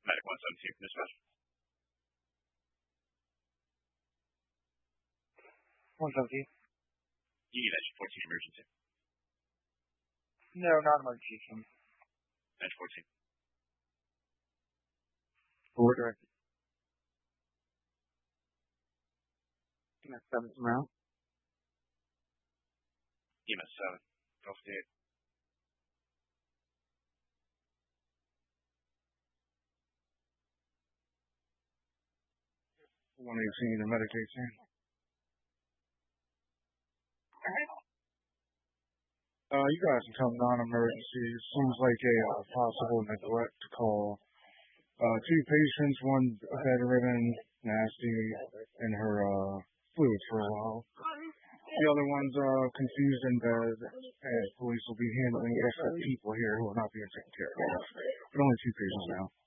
Medic 117, dispatch. 117. Edge 14, emergency. No, not emergency. Edge 14. Forward directed. EMS 7 from now. EMS 7, Gulf Gate. One 18 to medic 18. You guys can come non-emergency. Seems like a possible neglect call. 2 patients, one bedridden, nasty, in her fluids for a while. The other one's confused in bed, and police will be handling it. People here who are not being taken care of. But only 2 patients now.